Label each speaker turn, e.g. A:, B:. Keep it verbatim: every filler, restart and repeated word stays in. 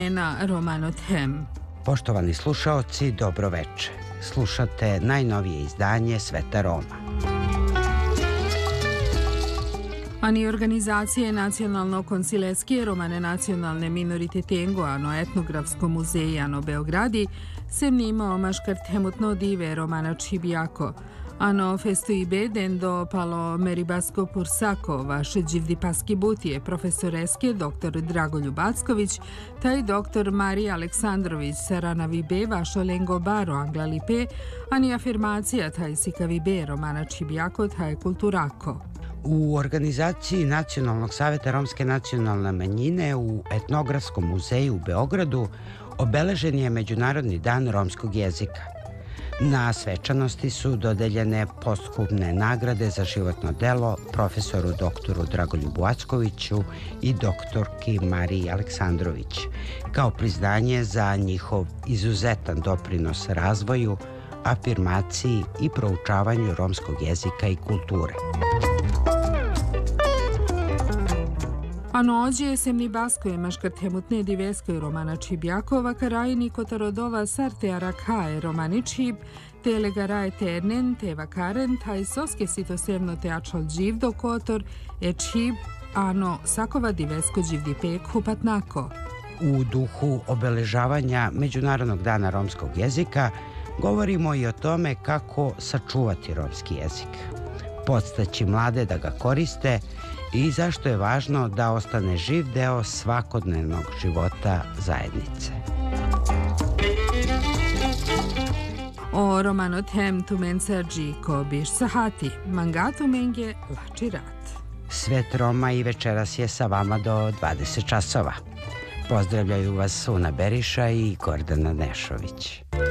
A: na Romano Them.
B: Poštovani slušaoci, dobro veče. Slušate najnovije izdanje Sveta Roma.
A: Ani organizacije Nacionalno koncileskije romane nacionalne minoritete ano etnografsko muzeji ano Beogradi se mnimo maškart hemutno dive romana Čibijako. Ano festoi beden do palo meribasko pursako vaše dživdipaski butije profesoreske doktor Dragoljub Acković, taj doktor Marija Aleksandrović saranavi be vašo lengo baro anglalipe, ani afirmacija taj sikavi be romana Čibijako taj kulturako.
B: U organizaciji Nacionalnog saveta romske nacionalne manjine u Etnografskom muzeju u Beogradu obeležen je Međunarodni dan romskog jezika. Na svečanosti su dodeljene posthumne nagrade za životno delo profesoru doktoru Dragoljubu Ackoviću i doktorki Mariji Aleksandrović, kao priznanje za njihov izuzetan doprinos razvoju, afirmaciji i proučavanju romskog jezika i kulture.
A: Ano ođe semni baskoje maškart hemutne diveskoje romana Čibjakova karajni kotarodova sarte arakae romani Čib, te legarae ternen te vakaren taj soske sitosevno te ačal dživdo kotor e Čib ano sakova divesko dživdipek hupatnako.
B: U duhu obeležavanja Međunarodnog dana romskog jezika govorimo i o tome kako sačuvati romski jezik, podstaći mlade da ga koriste i zašto je važno da ostane živ deo svakodnevnog života zajednice.
A: O Romano Them tumen serđi ko biš sahati, mangatu menge lači rat.
B: Svet Roma i večeras je sa vama do dvadeset časova. Pozdravljaju vas Suna Beriša i Gordana Nešović.